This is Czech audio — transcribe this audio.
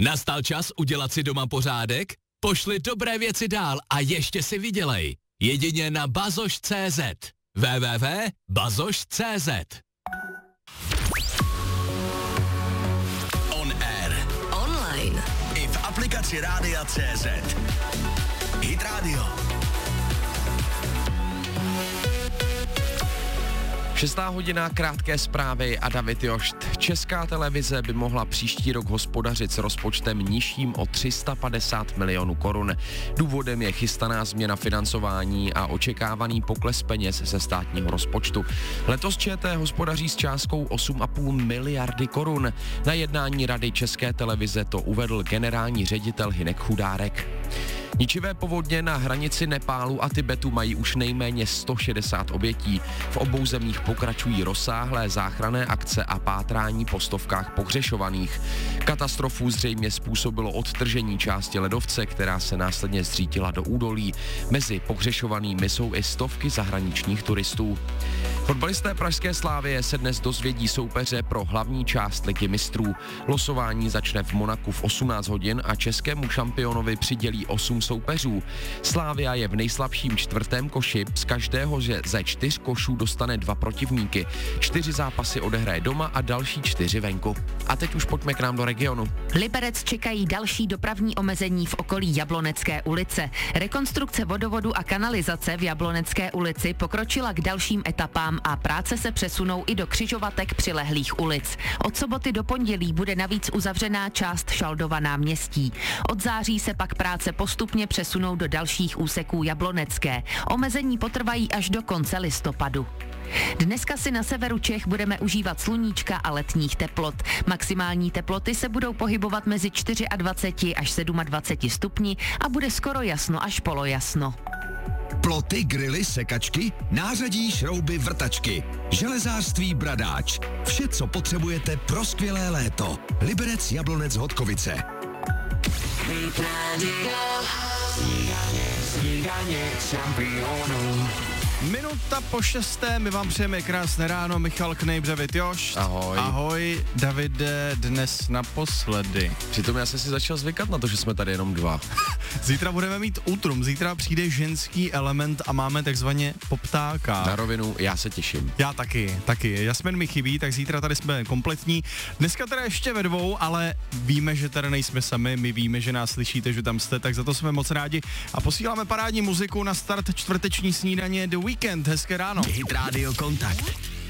Nastal čas udělat si doma pořádek? Pošli dobré věci dál a ještě si vydělej. Jedině na bazoš.cz. www.bazoš.cz. On air. Online. I v aplikaci Rádia CZ. Hit Radio. 6. hodina, krátké zprávy a David Jošt. Česká televize by mohla příští rok hospodařit s rozpočtem nižším o 350 milionů korun. Důvodem je chystaná změna financování a očekávaný pokles peněz ze státního rozpočtu. Letos ČT hospodaří s částkou 8,5 miliardy korun. Na jednání Rady České televize to uvedl generální ředitel Hynek Chudárek. Ničivé povodně na hranici Nepálu a Tibetu mají už nejméně 160 obětí. V obou zemích pokračují rozsáhlé záchranné akce a pátrání po stovkách pohřešovaných. Katastrofu zřejmě způsobilo odtržení části ledovce, která se následně zřítila do údolí. Mezi pohřešovanými jsou i stovky zahraničních turistů. Fotbalisté pražské Slavie se dnes dozvědí soupeře pro hlavní část Ligy mistrů. Losování začne v Monaku v 18 hodin a českému šampionovi přidělí 8 soupeřů. Slavia je v nejslabším 4. koši, z každého ze 4 košů dostane 2 protivníky. 4 zápasy odehraje doma a další 4 venku. A teď už pojďme k nám do regionu. Liberec čekají další dopravní omezení v okolí Jablonecké ulice. Rekonstrukce vodovodu a kanalizace v Jablonecké ulici pokročila k dalším etapám a práce se přesunou i do křižovatek přilehlých ulic. Od soboty do pondělí bude navíc uzavřená část Šaldova náměstí. Od září se pak práce postupně přesunou do dalších úseků Jablonecké. Omezení potrvají až do konce listopadu. Dneska si na severu Čech budeme užívat sluníčka a letních teplot. Maximální teploty se budou pohybovat mezi 24 až 27 stupni a bude skoro jasno až polojasno. Ploty, grily, sekačky, nářadí, šrouby, vrtačky, železářství, bradáč. Vše, co potřebujete pro skvělé léto. Liberec, Jablonec, Hodkovice. Minuta po 6. My vám přejeme krásné ráno. Michal Knejp, David Jošt. Ahoj. Ahoj, Davide, dnes naposledy. Přitom já jsem si začal zvykat na to, že jsme tady jenom 2. Zítra budeme mít útrum, zítra přijde ženský element a máme takzvaně poptáka. Na rovinu, já se těším. Já taky. Jasmin mi chybí, tak zítra tady jsme kompletní. Dneska teda ještě ve 2, ale víme, že tady nejsme sami, my víme, že nás slyšíte, že tam jste, tak za to jsme moc rádi a posíláme parádní muziku na start čtvrteční snídaně The Weekend. Hezké ráno. Hit Radio Kontakt.